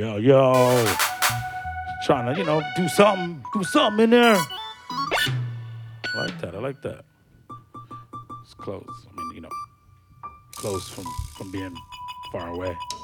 Yo. Trying to, do something in there. I like that. It's close. I mean, close from being far away.